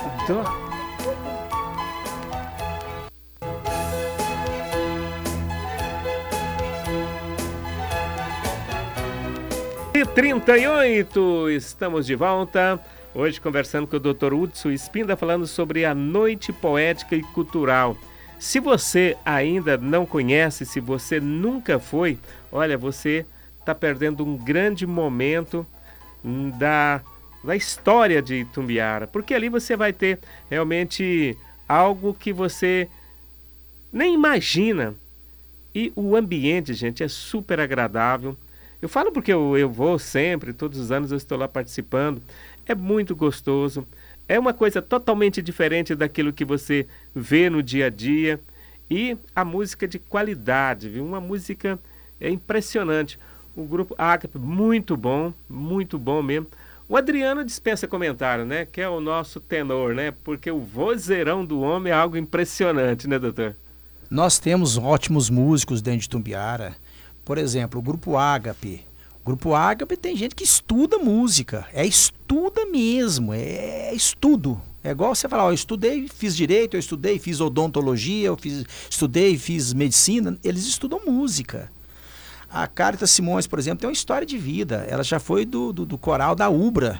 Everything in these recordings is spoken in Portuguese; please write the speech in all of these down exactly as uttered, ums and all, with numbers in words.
Do... E trinta e oito, estamos de volta. Hoje conversando com o doutor Hudson Espíndola, falando sobre a Noite Poética e Cultural. Se você ainda não conhece, se você nunca foi, olha, você está perdendo um grande momento da, da história de Itumbiara, porque ali você vai ter realmente algo que você nem imagina. E o ambiente, gente, é super agradável. Eu falo porque eu, eu vou sempre, todos os anos eu estou lá participando. É muito gostoso. É uma coisa totalmente diferente daquilo que você vê no dia a dia. E a música de qualidade, viu? Uma música é impressionante. O grupo Ágape, muito bom, muito bom mesmo. O Adriano dispensa comentário, né? Que é o nosso tenor, né? Porque o vozeirão do homem é algo impressionante, né, doutor? Nós temos ótimos músicos dentro de Itumbiara. Por exemplo, o Grupo Ágape. O Grupo Ágape tem gente que estuda música. É estuda mesmo, é estudo. É igual você falar, ó, eu estudei, fiz direito, eu estudei, fiz odontologia, eu fiz, estudei, fiz medicina. Eles estudam música. A Carita Simões, por exemplo, tem uma história de vida. Ela já foi do, do, do coral da Ubra.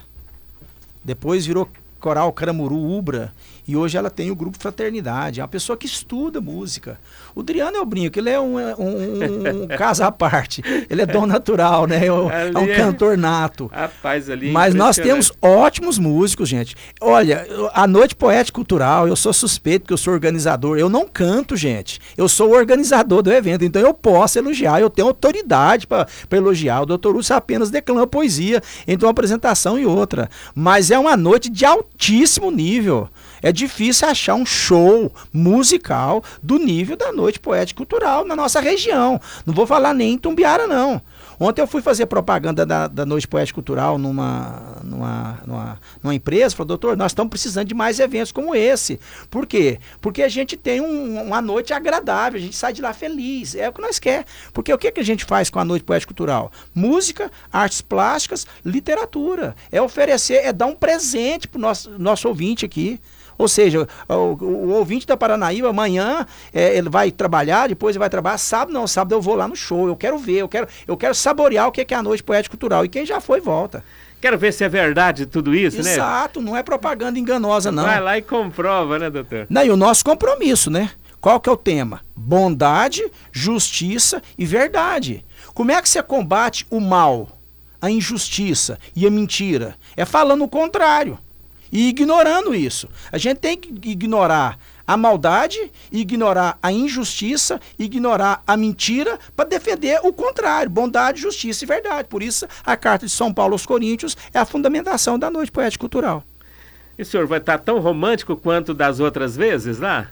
Depois virou coral Caramuru Ubra. E hoje ela tem o grupo Fraternidade. É uma pessoa que estuda música. O Adriano eu brinco, ele é um, um, um caso à parte. Ele é dom natural, né? É um, é um cantor nato. Rapaz, ali Mas nós temos ótimos músicos, gente. Olha, a Noite Poética Cultural, eu sou suspeito porque eu sou organizador. Eu não canto, gente. Eu sou o organizador do evento. Então eu posso elogiar, eu tenho autoridade para elogiar. O doutor Hudson apenas declama poesia entre uma apresentação e outra. Mas é uma noite de altíssimo nível. É difícil achar um show musical do nível da Noite Poética Cultural na nossa região. Não vou falar nem em Itumbiara, não. Ontem eu fui fazer propaganda da, da Noite Poética Cultural numa, numa, numa, numa empresa. Falei, doutor, nós estamos precisando de mais eventos como esse. Por quê? Porque a gente tem um, uma noite agradável, a gente sai de lá feliz. É o que nós queremos. Porque o que, que a gente faz com a Noite Poética Cultural? Música, artes plásticas, literatura. É oferecer, é dar um presente para o nosso, nosso ouvinte aqui. Ou seja, o, o, o ouvinte da Paranaíba, amanhã é, ele vai trabalhar, depois ele vai trabalhar, sábado não, sábado eu vou lá no show, eu quero ver, eu quero, eu quero saborear o que é a Noite Poética Cultural. E quem já foi, volta. Quero ver se é verdade tudo isso, Exato, né? Exato, não é propaganda enganosa, não. Vai lá e comprova, né, doutor? Não, e o nosso compromisso, né? Qual que é o tema? Bondade, justiça e verdade. Como é que você combate o mal, a injustiça e a mentira? É falando o contrário. E ignorando isso. A gente tem que ignorar a maldade, ignorar a injustiça, ignorar a mentira para defender o contrário, bondade, justiça e verdade. Por isso, a Carta de São Paulo aos Coríntios é a fundamentação da Noite Poética Cultural. E o senhor vai estar tão romântico quanto das outras vezes lá?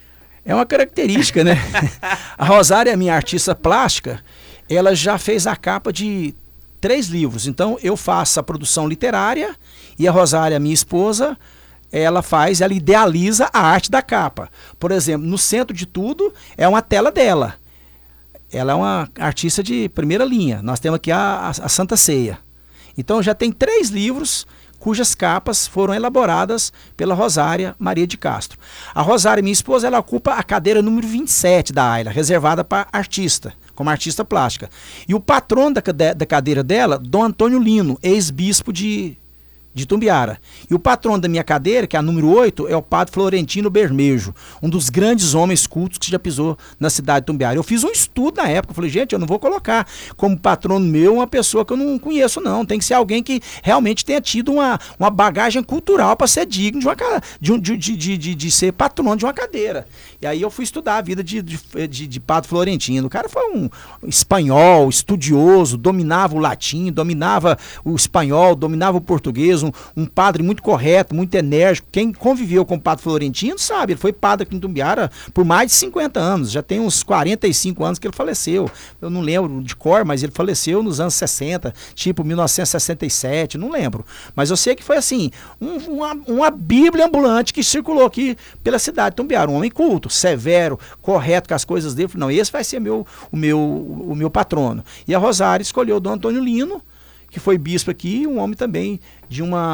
É uma característica, né? A Rosária, minha artista plástica, ela já fez a capa de três livros. Então, eu faço a produção literária e a Rosária, minha esposa, ela faz, ela idealiza a arte da capa. Por exemplo, no centro de tudo é uma tela dela. Ela é uma artista de primeira linha. Nós temos aqui a, a, a Santa Ceia. Então, já tem três livros cujas capas foram elaboradas pela Rosária Maria de Castro. A Rosária, minha esposa, ela ocupa a cadeira número vinte e sete da AILA, reservada para artista, como artista plástica. E o patrono da, da cadeira dela, Dom Antônio Lino, ex-bispo de, de Itumbiara. E o patrono da minha cadeira, que é a número oito, é o padre Florentino Bermejo, um dos grandes homens cultos que já pisou na cidade de Itumbiara. Eu fiz um estudo na época, eu falei, gente, eu não vou colocar como patrono meu uma pessoa que eu não conheço, não. Tem que ser alguém que realmente tenha tido uma, uma bagagem cultural para ser digno de, uma, de, de, de, de, de ser patrono de uma cadeira. E aí eu fui estudar a vida de, de, de, de padre Florentino. O cara foi um espanhol, estudioso, dominava o latim, dominava o espanhol, dominava o português, um, um padre muito correto, muito enérgico. Quem conviveu com o padre Florentino sabe, ele foi padre aqui em Itumbiara por mais de cinquenta anos, já tem uns quarenta e cinco anos que ele faleceu. Eu não lembro de cor, mas ele faleceu nos anos sessenta, tipo mil novecentos e sessenta e sete, não lembro. Mas eu sei que foi assim, um, uma, uma bíblia ambulante que circulou aqui pela cidade de Itumbiara, um homem culto, severo, correto com as coisas dele. Não, esse vai ser meu, o, meu, o meu patrono. E a Rosária escolheu o Dom Antônio Lino, que foi bispo aqui, um homem também de uma